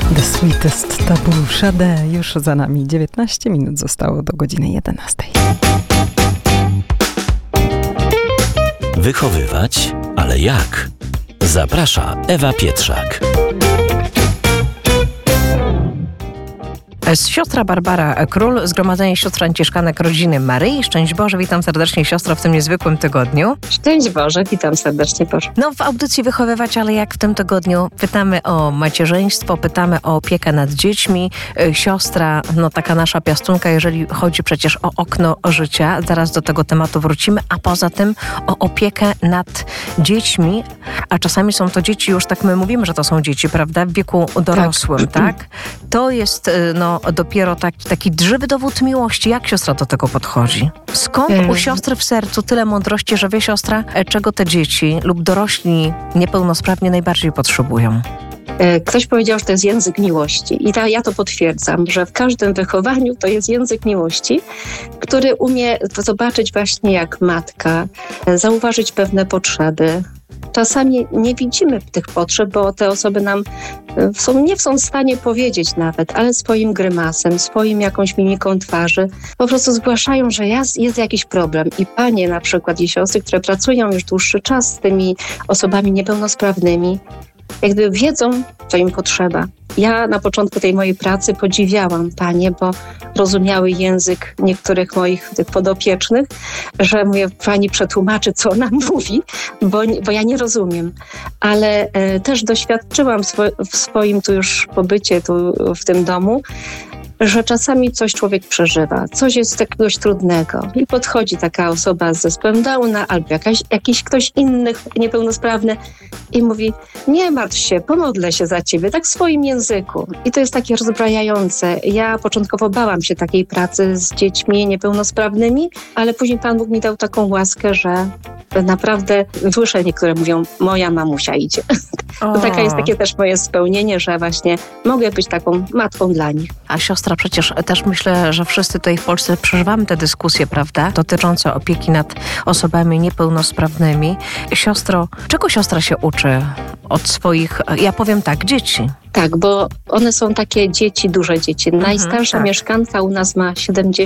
The Sweetest Taboo Sade. Już za nami 19 minut zostało do godziny 11. Wychowywać, ale jak? Zaprasza Ewa Pietrzak. Siostra Barbara Król, Zgromadzenie Sióstr Franciszkanek Rodziny Maryi. Szczęść Boże, witam serdecznie siostro w tym niezwykłym tygodniu. Szczęść Boże, witam serdecznie Boże. No w audycji Wychowywać, ale jak w tym tygodniu pytamy o macierzyństwo, pytamy o opiekę nad dziećmi. Siostra, no taka nasza piastunka, jeżeli chodzi przecież o okno życia. Zaraz do tego tematu wrócimy, a poza tym o opiekę nad dziećmi, a czasami są to dzieci, już tak my mówimy, że to są dzieci, prawda, w wieku dorosłym, tak? To jest, dopiero taki żywy dowód miłości. Jak siostra do tego podchodzi? Skąd u siostry w sercu tyle mądrości, że wie siostra, czego te dzieci lub dorośli niepełnosprawni najbardziej potrzebują? Ktoś powiedział, że to jest język miłości i ja to potwierdzam, że w każdym wychowaniu to jest język miłości, który umie zobaczyć właśnie jak matka, zauważyć pewne potrzeby. Czasami nie widzimy tych potrzeb, bo te osoby nam nie są w stanie powiedzieć nawet, ale swoim grymasem, swoim jakąś mimiką twarzy po prostu zgłaszają, że jest jakiś problem. I panie na przykład i siostry, które pracują już dłuższy czas z tymi osobami niepełnosprawnymi, jakby wiedzą, co im potrzeba. Ja na początku tej mojej pracy podziwiałam panie, bo rozumiały język niektórych moich tych podopiecznych, że mówię, pani przetłumaczy, co ona mówi, bo ja nie rozumiem. Ale też doświadczyłam w swoim tu już pobycie tu w tym domu, że czasami coś człowiek przeżywa, coś jest jakiegoś trudnego i podchodzi taka osoba z zespołem Downa albo jakiś ktoś inny niepełnosprawny i mówi, nie martw się, pomodlę się za ciebie, tak w swoim języku. I to jest takie rozbrajające. Ja początkowo bałam się takiej pracy z dziećmi niepełnosprawnymi, ale później Pan Bóg mi dał taką łaskę, że naprawdę słyszę niektóre mówią, moja mamusia idzie. To jest takie też moje spełnienie, że właśnie mogę być taką matką dla nich. A siostra, przecież też myślę, że wszyscy tutaj w Polsce przeżywamy te dyskusje, prawda, dotyczące opieki nad osobami niepełnosprawnymi. Siostro, czego siostra się uczy od swoich, ja powiem tak, dzieci? Tak, bo one są takie dzieci, duże dzieci. Najstarsza mieszkanka u nas ma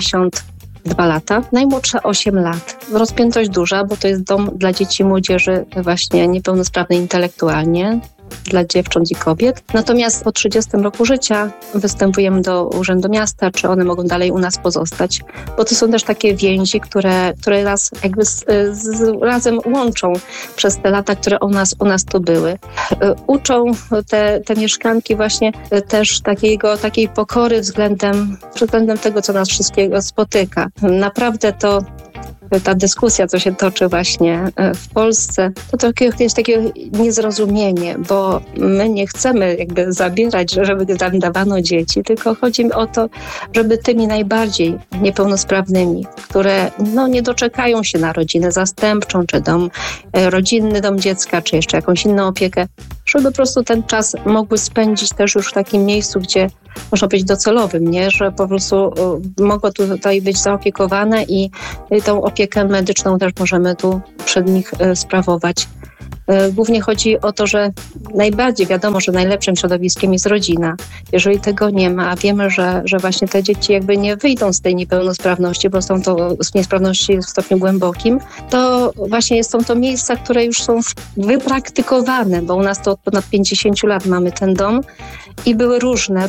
72 lata, najmłodsza 8 lat. Rozpiętość duża, bo to jest dom dla dzieci i młodzieży właśnie niepełnosprawnej intelektualnie, dla dziewcząt i kobiet. Natomiast po 30 roku życia występujemy do Urzędu Miasta, czy one mogą dalej u nas pozostać, bo to są też takie więzi, które nas jakby razem łączą przez te lata, które u nas tu były. Uczą te mieszkanki właśnie też takiej pokory względem tego, co nas wszystkiego spotyka. Naprawdę ta dyskusja, co się toczy właśnie w Polsce, to jest takie niezrozumienie, bo my nie chcemy jakby zabierać, żeby nam dawano dzieci, tylko chodzi o to, żeby tymi najbardziej niepełnosprawnymi, które nie doczekają się na rodzinę zastępczą, czy rodzinny dom dziecka, czy jeszcze jakąś inną opiekę, żeby po prostu ten czas mogły spędzić też już w takim miejscu, gdzie można być docelowym, nie? Że po prostu mogą tutaj być zaopiekowane i tą opiekę medyczną też możemy tu przed nich sprawować. Głównie chodzi o to, że najbardziej wiadomo, że najlepszym środowiskiem jest rodzina. Jeżeli tego nie ma, a wiemy, że właśnie te dzieci jakby nie wyjdą z tej niepełnosprawności, bo są to z niesprawności w stopniu głębokim, to właśnie są to miejsca, które już są wypraktykowane, bo u nas to od ponad 50 lat mamy ten dom i były różne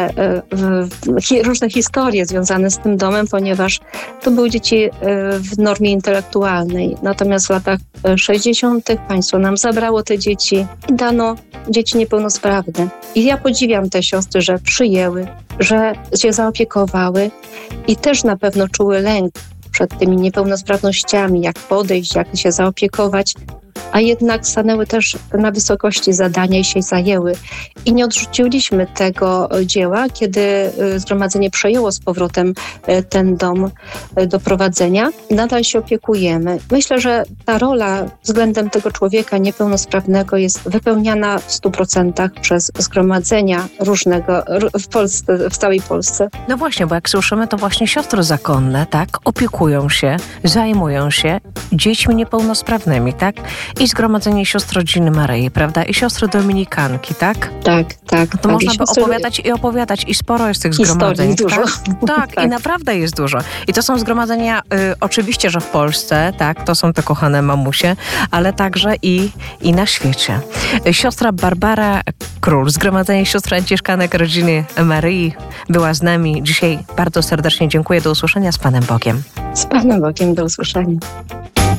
historie związane z tym domem, ponieważ to były dzieci w normie intelektualnej. Natomiast w latach 60. państwo nam zabrało te dzieci i dano dzieci niepełnosprawne. I ja podziwiam te siostry, że przyjęły, że się zaopiekowały i też na pewno czuły lęk przed tymi niepełnosprawnościami, jak podejść, jak się zaopiekować, a jednak stanęły też na wysokości zadania i się zajęły. I nie odrzuciliśmy tego dzieła, kiedy zgromadzenie przejęło z powrotem ten dom do prowadzenia. Nadal się opiekujemy. Myślę, że ta rola względem tego człowieka niepełnosprawnego jest wypełniana w 100% przez zgromadzenia różnego w Polsce, w całej Polsce. No właśnie, bo jak słyszymy, to właśnie siostry zakonne, tak, opiekują się, zajmują się dziećmi niepełnosprawnymi, tak? i Zgromadzenie Sióstr Rodziny Maryi, prawda? I siostry dominikanki, tak? Tak. To można by opowiadać i sporo jest tych zgromadzeń. Dużo. Tak, i naprawdę jest dużo. I to są zgromadzenia, oczywiście, że w Polsce, tak, to są te kochane mamusie, ale także i na świecie. Siostra Barbara Król, Zgromadzenie Sióstr Franciszkanek Rodziny Maryi była z nami dzisiaj. Bardzo serdecznie dziękuję. Do usłyszenia. Z Panem Bogiem. Z Panem Bogiem. Do usłyszenia.